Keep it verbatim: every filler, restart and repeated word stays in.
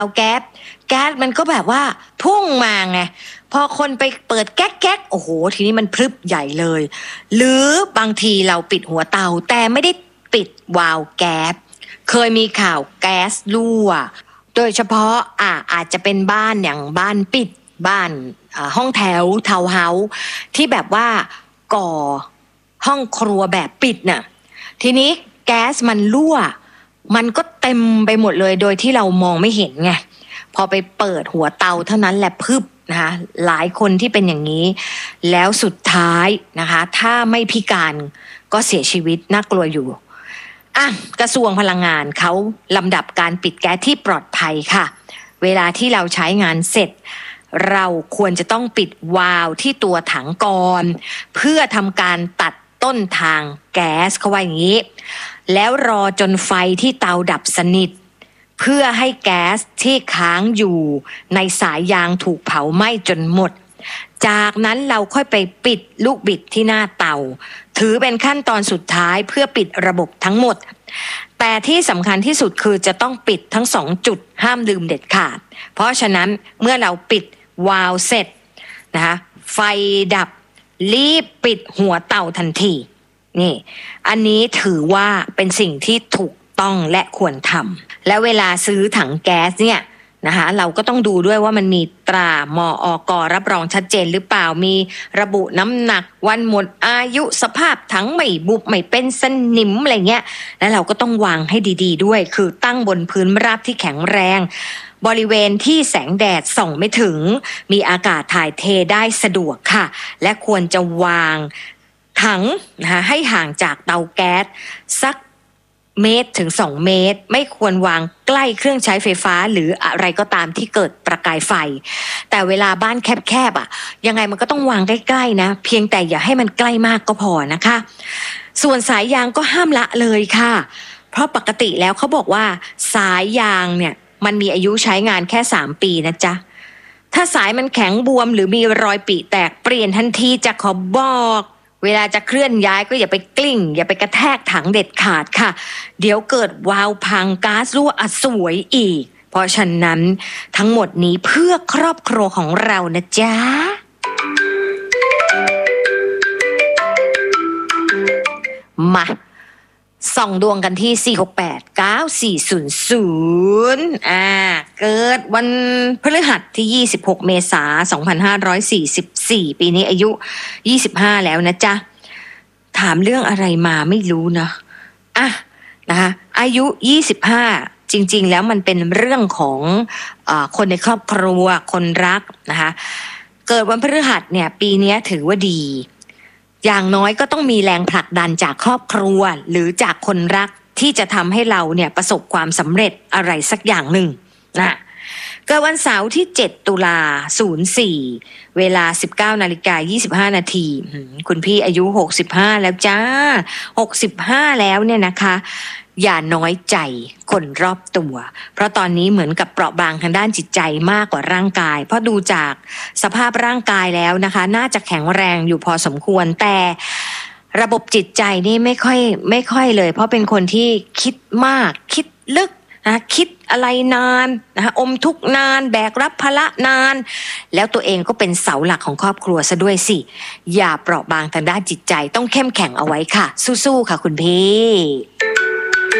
เอาแก๊สแก๊สมันก็แบบว่าพุ่งมาไงพอคนไปเปิดแก๊กแก๊กโอ้โหทีนี้มันพรึบใหญ่เลยหรือบางทีเราปิดหัวเตาแต่ไม่ได้ปิดวาล์วแก๊สเคยมีข่าวแก๊สรั่วโดยเฉพาะอ่าอาจจะเป็นบ้านอย่างบ้านปิดบ้านอ่าห้องแถวทาวน์เฮาส์ที่แบบว่าก่อห้องครัวแบบปิดน่ะทีนี้แก๊สมันรั่วมันก็เต็มไปหมดเลยโดยที่เรามองไม่เห็นไงพอไปเปิดหัวเตาเท่านั้นแหละพึบนะคะหลายคนที่เป็นอย่างนี้แล้วสุดท้ายนะคะถ้าไม่พิการก็เสียชีวิตน่ากลัวอยู่อ่ะกระทรวงพลังงานเขาลำดับการปิดแก๊สที่ปลอดภัยค่ะเวลาที่เราใช้งานเสร็จเราควรจะต้องปิดวาล์วที่ตัวถังก่อนเพื่อทำการตัดต้นทางแก๊สเขาว่าอย่างนี้แล้วรอจนไฟที่เตาดับสนิทเพื่อให้แก๊สที่ค้างอยู่ในสายยางถูกเผาไหม้จนหมดจากนั้นเราค่อยไปปิดลูกบิดที่หน้าเตาถือเป็นขั้นตอนสุดท้ายเพื่อปิดระบบทั้งหมดแต่ที่สำคัญที่สุดคือจะต้องปิดทั้งสองจุดห้ามลืมเด็ดขาดเพราะฉะนั้นเมื่อเราปิดวาล์วเสร็จนะคะไฟดับรีบปิดหัวเตาทันทีนี่อันนี้ถือว่าเป็นสิ่งที่ถูกต้องและควรทำและเวลาซื้อถังแก๊สเนี่ยนะคะเราก็ต้องดูด้วยว่ามันมีตรามออกรับรองชัดเจนหรือเปล่ามีระบุน้ำหนักวันหมดอายุสภาพถังไม่บุบไม่เป็นสนิมอะไรเงี้ยแล้วเราก็ต้องวางให้ดีๆด้วยคือตั้งบนพื้นราบที่แข็งแรงบริเวณที่แสงแดดส่องไม่ถึงมีอากาศถ่ายเทได้สะดวกค่ะและควรจะวางถังนะคะให้ห่างจากเตาแก๊สสักเมตรถึงสองเมตรไม่ควรวางใกล้เครื่องใช้ไฟฟ้าหรืออะไรก็ตามที่เกิดประกายไฟแต่เวลาบ้านแคบๆอ่ะยังไงมันก็ต้องวางใกล้ๆนะเพียงแต่อย่าให้มันใกล้มากก็พอนะคะส่วนสายยางก็ห้ามละเลยค่ะเพราะปกติแล้วเขาบอกว่าสายยางเนี่ยมันมีอายุใช้งานแค่สามปีนะจ๊ะถ้าสายมันแข็งบวมหรือมีรอยปริแตกเปลี่ยนทันทีจะขอบอกเวลาจะเคลื่อนย้ายก็อย่าไปกลิ้งอย่าไปกระแทกถังเด็ดขาดค่ะเดี๋ยวเกิดวาล์วพังก๊าซรั่วอัดสวยอีกเพราะฉะนั้นทั้งหมดนี้เพื่อครอบครัวของเรานะจ๊ะมาส่องดวงกันที่สี่ หก แปด เก้า สี่ ศูนย์ ศูนย์อ่าเกิดวันพฤหัสที่ยี่สิบหกเมษายนสองพันห้าร้อยสี่สิบสี่ปีนี้อายุยี่สิบห้าแล้วนะจ๊ะถามเรื่องอะไรมาไม่รู้นะอ่ะนะคะอายุยี่สิบห้าจริงๆแล้วมันเป็นเรื่องของเอ่อคนในครอบครัวคนรักนะคะเกิดวันพฤหัสเนี่ยปีนี้ถือว่าดีอย่างน้อยก็ต้องมีแรงผลักดันจากครอบครัวหรือจากคนรักที่จะทำให้เราเนี่ยประสบความสำเร็จอะไรสักอย่างหนึ่งนะเกิดวันเสาร์ที่เจ็ดตุลาศูนย์สี่เวลา สิบเก้านาฬิกายี่สิบห้านาทีคุณพี่อายุหกสิบห้าแล้วจ้าหกสิบห้าแล้วเนี่ยนะคะอย่าน้อยใจคนรอบตัวเพราะตอนนี้เหมือนกับเปราะบางทางด้านจิตใจมากกว่าร่างกายเพราะดูจากสภาพร่างกายแล้วนะคะน่าจะแข็งแรงอยู่พอสมควรแต่ระบบจิตใจนี่ไม่ค่อยไม่ค่อยเลยเพราะเป็นคนที่คิดมากคิดลึกนะคิดอะไรนานนะคะอมทุกนานแบกรับภาระนานแล้วตัวเองก็เป็นเสาหลักของครอบครัวซะด้วยสิอย่าเปราะบางทางด้านจิตใจต้องเข้มแข็งเอาไว้ค่ะสู้ๆค่ะคุณพี่